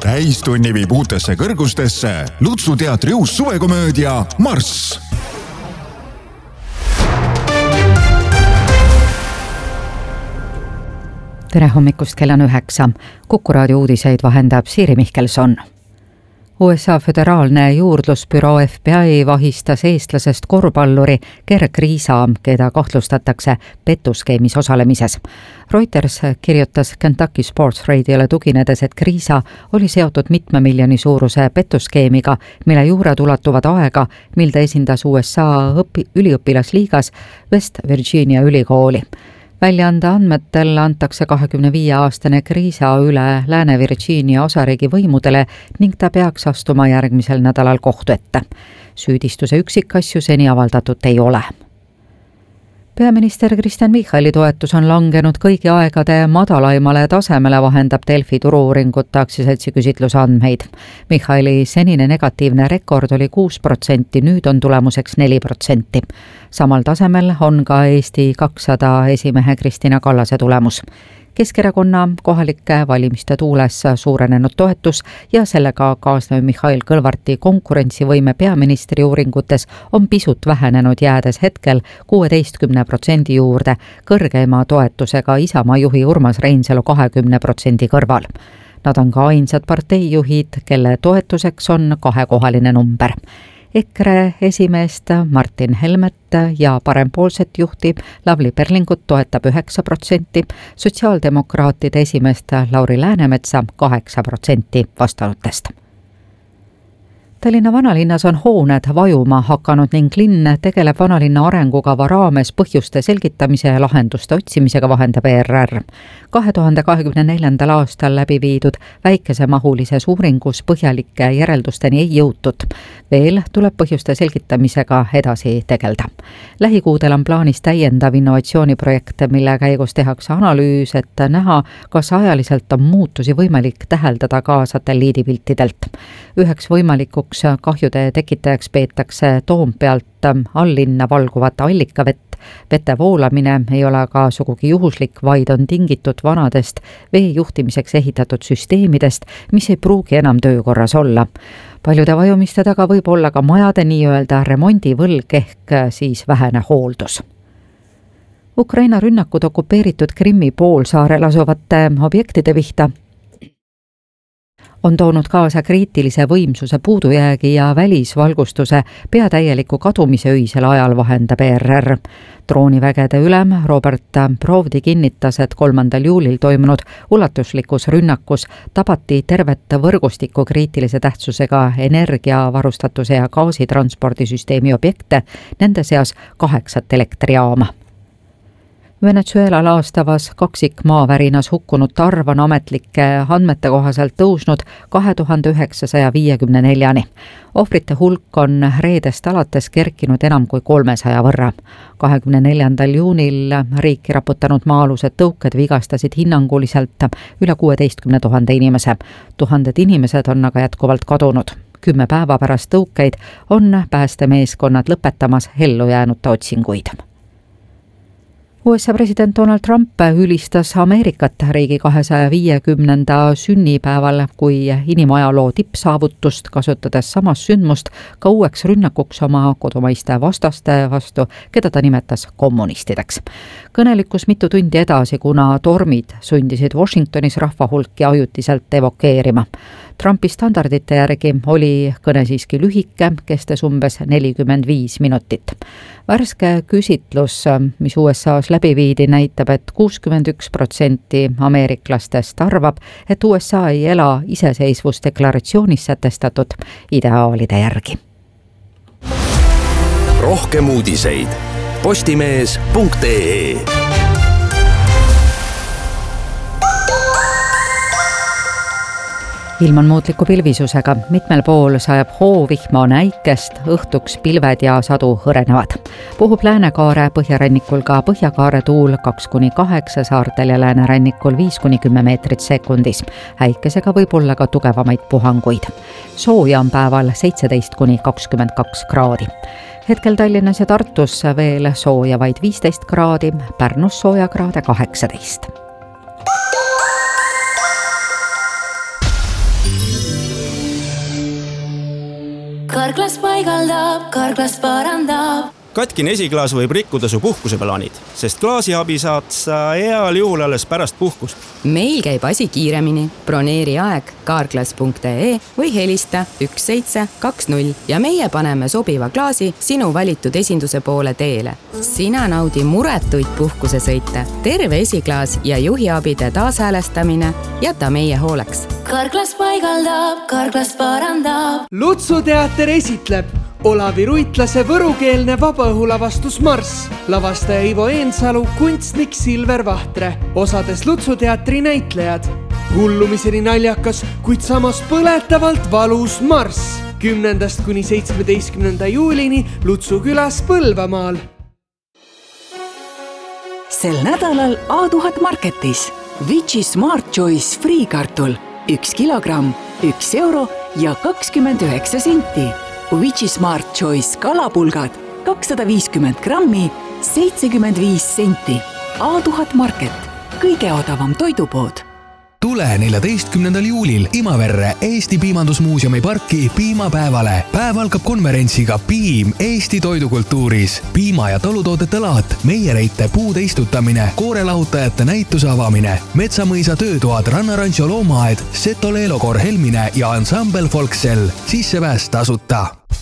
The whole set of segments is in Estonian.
Täistunni viib uutesse kõrgustesse Lutsu teatri uus suvekomöödia Marss. Tere hommikust, kell on 9. Kuku raadio uudiseid vahendab Siiri Mihkelson. USA föderaalne juurdlusbüroo FBI vahistas eestlasest korvpalluri Gerg Riisa, keda kahtlustatakse pettuskeemis osalemises. Reuters kirjutas Kentucky Sports Radio'le tuginedes, et Riisa oli seotud mitme miljoni suuruse pettuskeemiga, mille juured ulatuvad aega, mil ta esindas USA üliõpilasliigas West Virginia ülikooli. Väljaanda andmetel antakse 25-aastane Riisa üle Lääne-Virginia osariigi võimudele ning ta peaks astuma järgmisel nädalal kohtu ette. Süüdistuse üksikasju seni avaldatud ei ole. Peaminister Kristen Michali toetus on langenud kõigi aegade madalaimale tasemele, vahendab Delfi turu-uuringute aktsiaseltsi küsitluse andmeid. Michali senine negatiivne rekord oli 6%, nüüd on tulemuseks 4%. Samal tasemel on ka Eesti 200 esimehe Kristina Kallase tulemus. Keskerakonna kohalike valimiste tuules suurenenud toetus ja sellega kaasnev Mihhail Kõlvarti konkurentsivõime peaministri uuringutes on pisut vähenenud, jäädes hetkel 16% juurde, kõrgeima toetusega Isamaa juhi Urmas Reinsalu 20% kõrval. Nad on ka ainsad parteijuhid, kelle toetuseks on kahekohaline number. EKRE esimeest Martin Helmet ja parempoolset juhti Lavly Perlingut toetab 9%, sotsiaaldemokraatide esimeest Lauri Läänemetsa 8% vastanutest. Tallinna vanalinnas on hooned vajuma hakanud ning linn tegeleb vanalinna arengukava raames põhjuste selgitamise ja lahenduste otsimisega, vahendab ERR. 2024. aastal läbi viidud väikesemahulises uuringus põhjalike järeldusteni ei jõutud. Veel tuleb põhjuste selgitamisega edasi tegelda. Lähikuudel on plaanis täiendav innovatsiooniprojekt, mille käigus tehakse analüüs, et näha, kas ajaliselt on muutusi võimalik täheldada ka satelliidipiltidelt. Üheks võimalikuks kahjude tekitajaks peetakse Toompealt alllinna valguvat allikavett. Vete voolamine ei ole ka sugugi juhuslik, vaid on tingitud vanadest vee juhtimiseks ehitatud süsteemidest, mis ei pruugi enam töökorras olla. Paljude vajumiste taga võib olla ka majade nii-öelda remondivõlg ehk siis vähene hooldus. Ukraina rünnakud okupeeritud Krimmi poolsaarel asuvate objektide vihta on toonud kaasa kriitilise võimsuse puudujäägi ja välisvalgustuse peatäieliku kadumise öisel ajal, vahendab ERR. Droonivägede ülem Robert Provdi kinnitas, et 3. juulil toimunud ulatuslikus rünnakus tabati tervet võrgustiku kriitilise tähtsusega energiavarustatuse ja gaasitranspordisüsteemi objekte, nende seas 8 elektrijaama. Venezuela laastavas kaksikmaavärinas hukkunute arv on ametlike andmete kohaselt tõusnud 2954-ni. Ohvrite hulk on reedest alates kerkinud enam kui 300 võrra. 24. juunil riiki raputanud maa-alused tõuked vigastasid hinnanguliselt üle 16 000 inimese. Tuhanded inimesed on aga jätkuvalt kadunud. 10 päeva pärast tõukeid on päästemeeskonnad lõpetamas ellujäänute otsinguid. USA president Donald Trump ülistas Ameerikat riigi 250. sünnipäeval kui inimajaloo tippsaavutust, kasutades samast sündmust ka uueks rünnakuks oma kodumaiste vastaste vastu, keda ta nimetas kommunistideks. Kõne lükkus mitu tundi edasi, kuna tormid sundisid Washingtonis rahva hulki ajutiselt evakueerima. Trumpi standardite järgi oli kõne siiski lühike, kestes umbes 45 minutit. Värske küsitlus, mis USA's läbi viidi, näitab, et 61% ameeriklastest arvab, et USA ei ela iseseisvusdeklaratsioonis sätestatud ideaalide järgi. Rohkem uudiseid postimees.ee. Ilm on muutliku pilvisusega, mitmel pool sajab hoovihma, on äikest, õhtuks pilved ja sadu hõrenevad. Puhub läänekaare põhjarannikul ka põhjakaare tuul 2-8, saartel ja läänerannikul 5-10 meetrit sekundis. Äikesega võib olla ka tugevamaid puhanguid. Sooja on päeval 17-22 kraadi. Hetkel Tallinnas ja Tartus veel sooja vaid 15 kraadi, Pärnus sooja kraade 18. Karklas paigaldab, Karklas parandab. Katkine esiklaas võib rikkuda su puhkuseplaanid, sest klaasiabi saad sa heal juhul alles pärast puhkust. Meil käib asi kiiremini. Broneeri aeg karklas.ee või helista 1720 ja meie paneme sobiva klaasi sinu valitud esinduse poole teele. Sina naudi muretuid puhkusesõite, terve esiklaas ja juhiabide taashäälestamine jäta meie hooleks. Karklas paigaldab, Karklas parandab. Lutsu teater esitleb Olavi Ruitlase võrukeelne vabaõhulavastus Marss. Lavastaja Ivo Eensalu, kunstnik Silver Vahtre, osades Lutsu teatri näitlejad. Hullumiseni naljakas, kuid samas põletavalt valus Marss. 10. kuni 17. juulini Lutsu külas Põlvamaal. Sel nädalal A1000 Marketis Vici Smart Choice friikartul 1 kilogramm, 1 euro ja 29 senti. Vici Smart Choice kalapulgad 250 grammi, 75 senti. A1000 Market, kõige odavam toidupood. Tule 14. juulil Imaverre Eesti Piimandusmuuseumi parki piimapäevale. Päev algab konverentsiga Piim Eesti toidukultuuris. Piima- ja talutoodete laat, meiereite puude istutamine, koorelahutajate näituse avamine, Metsamõisa töötoad, Rannarantsio loomaaed, Seto Leelokor Helmine ja ansambel Folksel. Sissepääs tasuta.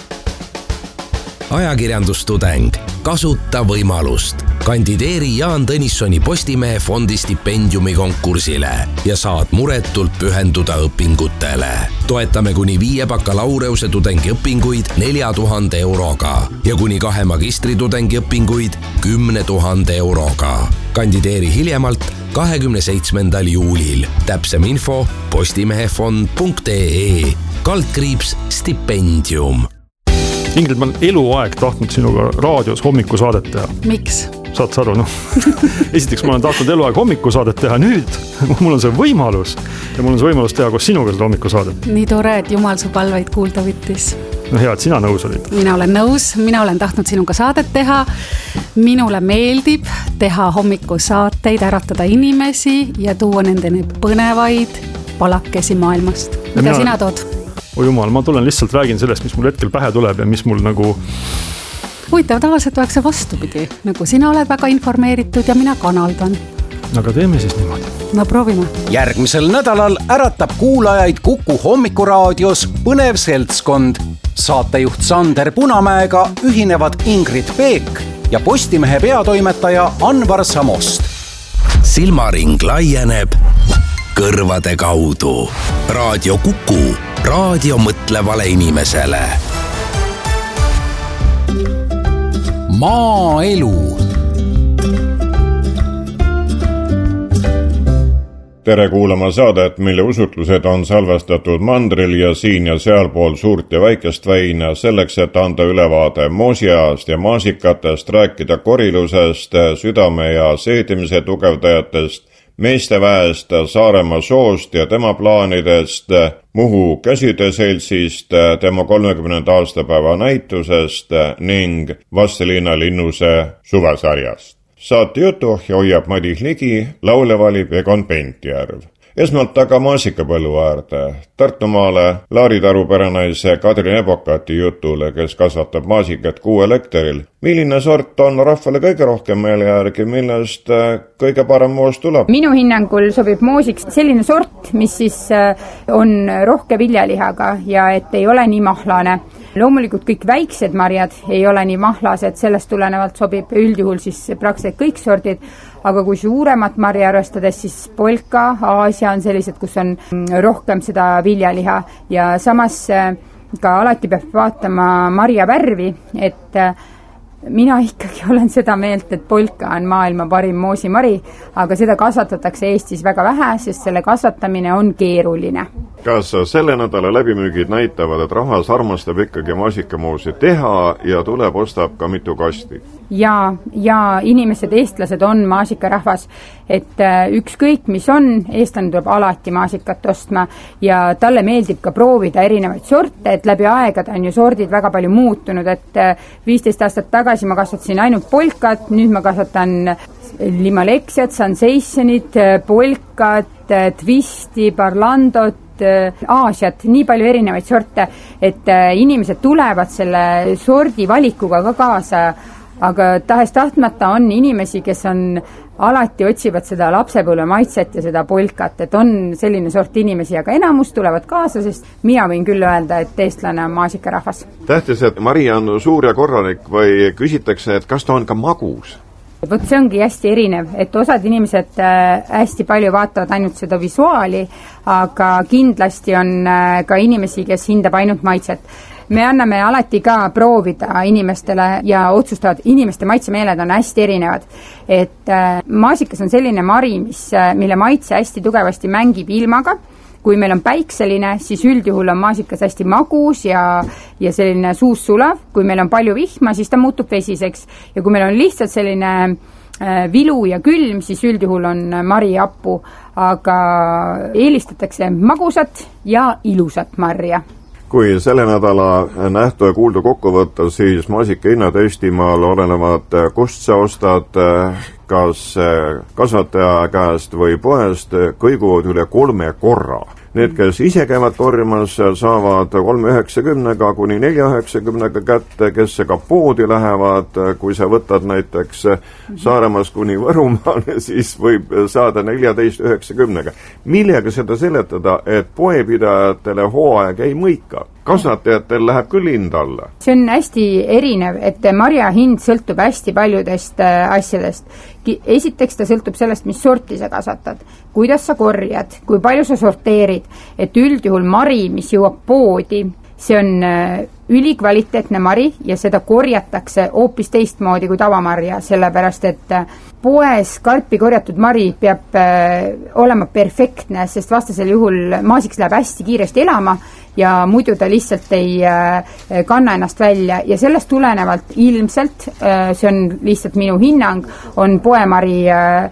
Ajakirjandustudeng. Kasuta võimalust. Kandideeri Jaan Tõnissoni Postimehe fondi stipendiumi konkursile ja saad muretult pühenduda õpingutele. Toetame kuni 5 bakalaureuse tudengiõpinguid 4000 euroga ja kuni 2 magistritudengi õpinguid 10 000 euroga. Kandideeri hiljemalt 27. juulil. Täpsem info postimehefond.ee /stipendium. Ingrid, ma olen eluaeg tahtnud sinuga raadios hommikusaadet teha. Miks? Saad sa aru, Esiteks ma olen tahtnud eluaeg hommikusaadet teha, nüüd mul on see võimalus ja mul on see võimalus teha koos sinuga seda hommikusaadet. Nii tore, et Jumal su palveid kuulda võttis. No hea, et sina nõus olid. Mina olen nõus, mina olen tahtnud sinuga saadet teha. Minule meeldib teha hommikusaateid, äratada inimesi ja tuua nendeni põnevaid palakesi maailmast. Mida sina tood? O Jumal, ma tulen lihtsalt räägin sellest, mis mul hetkel pähe tuleb ja mis mul nagu... Huvitav, tavaliselt oleks see vastupidi. Nagu sina oled väga informeeritud ja mina kanaldan. Aga teeme siis niimoodi. No proovime. Järgmisel nädalal äratab kuulajaid Kuku hommikuraadios põnev seltskond. Saatejuht Sander Punamäega ühinevad Ingrid Peek ja Postimehe peatoimetaja Anvar Samost. Silmaring laieneb kõrvade kaudu. Raadio Kuku. Raadio mõtlevale inimesele. Maaelu. Tere kuulama saadet, mille usutlused on salvestatud mandril ja siin ja sealpool suurt ja väikest väina selleks, et anda ülevaade moosiajast ja maasikatest, rääkida korilusest, südame ja seedimise tugevdajatest, meesteväest, Saaremaa soost ja tema plaanidest, Muhu käsitööseltsist, tema 30. aastapäeva näitusest ning Vastseliina Linnuse suvesarjast. Saate jutuohja hoiab Madis Ligi, laule valib Egon Pentjärv. Esmalt aga maasikapõllu äärde, Tartumaale Laari taruperenaise Kadri Nebokati jutule, kes kasvatab maasikat 6 hektaril. Milline sort on rahvale kõige rohkem meele järgi, millest kõige parem moos tuleb? Minu hinnangul sobib moosiks selline sort, mis siis on rohke viljalihaga ja et ei ole nii mahlane. Loomulikult kõik väiksed marjad ei ole nii mahlased, sellest tulenevalt sobib üldjuhul siis praktiliselt kõik sordid, aga kui suuremat marja arvestades, siis Polka, Aasia on sellised, kus on rohkem seda viljaliha ja samas ka alati peab vaatama marja värvi, et mina ikkagi olen seda meelt, et Polka on maailma parim moosimari, aga seda kasvatatakse Eestis väga vähe, sest selle kasvatamine on keeruline. Kas selle nädala läbimüügid näitavad, et rahvas armastab ikkagi maasikamoosi teha ja tuleb ostab ka mitu kasti? Ja inimesed, eestlased on maasikarahvas, et ükskõik mis on, eestlane tuleb alati maasikat ostma ja talle meeldib ka proovida erinevaid sorte, et läbi aegade on ju sordid väga palju muutunud, et 15 aastat tagasi ma kasvatasin ainult polkat, nüüd ma kasvatan Limaleksiat, Sanseisenit, polkat, twisti, parlandot, Aasiat, nii palju erinevaid sorte, et inimesed tulevad selle sordi valikuga ka kaasa, aga tahes-tahtmata on inimesi, kes on alati otsivad seda lapsepõlve maitset ja seda polkat, et on selline sort inimesi, aga enamus tulevad kaasa, sest mina võin küll öelda, et eestlane on maasikarahvas. Tähtis, et Mari on suur ja korralik või küsitakse, et kas ta on ka magus? Vot see ongi hästi erinev, et osad inimesed hästi palju vaatavad ainult seda visuaali, aga kindlasti on ka inimesi, kes hindab ainult maitset. Me anname alati ka proovida inimestele ja otsustavad, inimeste maitsemeeled on hästi erinevad. Et maasikas on selline mari, mille maitse hästi tugevasti mängib ilmaga. Kui meil on päikseline, siis üldjuhul on maasikas hästi magus ja selline suus sulav. Kui meil on palju vihma, siis ta muutub vesiseks. Ja kui meil on lihtsalt selline vilu ja külm, siis üldjuhul on mari happu, aga eelistatakse magusat ja ilusat marja. Kui selle nädala nähtu ja kuuldu kokku võtta, siis maasika hinnad Eestimaal olenevad, kust sa ostad, kas kasvataja käest või poest, kõiguvad üle 3 korra. Need, kes ise käivad korjamas, saavad 3,90 kuni 4,90 kätte, kes ka poodi lähevad, kui sa võtad näiteks Saaremaast kuni Võrumaale, siis võib saada 14,90. Millega seda seletada, et poepidajatele hooaeg ei mõika? Kasvatajatel läheb küll hind alla. See on hästi erinev, et marja hind sõltub hästi paljudest asjadest. Esiteks ta sõltub sellest, mis sorti sa kasvatad, kuidas sa korjad, kui palju sa sorteerid, et üldjuhul mari, mis jõuab poodi, see on ülikvaliteetne mari ja seda korjatakse hoopis teistmoodi kui tavamarja, sellepärast et poes karpi korjatud mari peab olema perfektne, sest vastasel juhul maasiks läheb hästi kiiresti elama ja muidu ta lihtsalt ei kanna ennast välja ja sellest tulenevalt ilmselt, see on lihtsalt minu hinnang, on poemari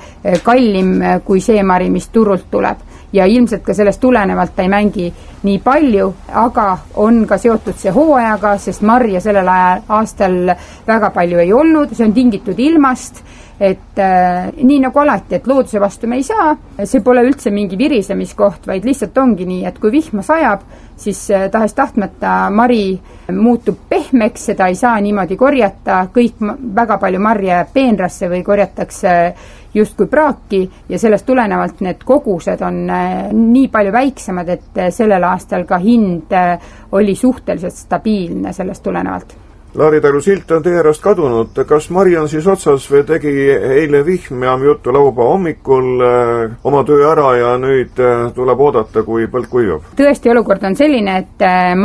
kallim kui see mari, mis turult tuleb. Ja ilmselt ka sellest tulenevalt ta ei mängi nii palju, aga on ka seotud see hooajaga, sest marja sellel aastal väga palju ei olnud, see on tingitud ilmast, et nii nagu alati, et looduse vastu me ei saa, see pole üldse mingi virisemiskoht, vaid lihtsalt ongi nii, et kui vihma sajab, siis tahes tahtmata mari muutub pehmeks, seda ei saa niimoodi korjata, kõik väga palju marja peenrasse või korjatakse justkui praaki ja sellest tulenevalt need kogused on nii palju väiksemad, et sellel aastal ka hind oli suhteliselt stabiilne sellest tulenevalt. Laaritalu silt on teie ärast kadunud. Kas Mari on siis otsas või tegi eile vihm ja juttu laupäeva hommikul oma töö ära ja nüüd tuleb oodata, kui põld kuivab? Tõesti, olukord on selline, et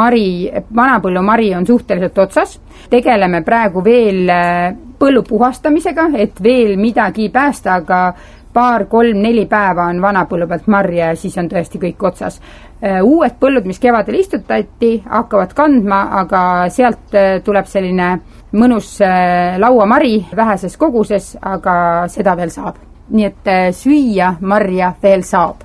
vanapõllu Mari on suhteliselt otsas. Tegeleme praegu veel põllu puhastamisega, et veel midagi päästa, aga 2, 3, 4 päeva on vanapõllu pealt marja ja siis on tõesti kõik otsas. Uued põllud, mis kevadel istutati, hakkavad kandma, aga sealt tuleb selline mõnus lauamari väheses koguses, aga seda veel saab. Nii et süüa marja veel saab.